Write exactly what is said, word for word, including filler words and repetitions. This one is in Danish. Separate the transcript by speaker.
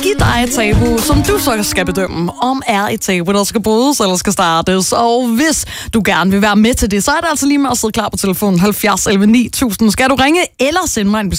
Speaker 1: give dig et tabu, som du så skal bedømme, om er et tabu, der skal brydes eller skal startes. Og hvis du gerne vil være med til det, så er det altså lige med at sidde klar på telefonen halvfjerds elleve ni tusind. Skal du ringe eller sende mig en besked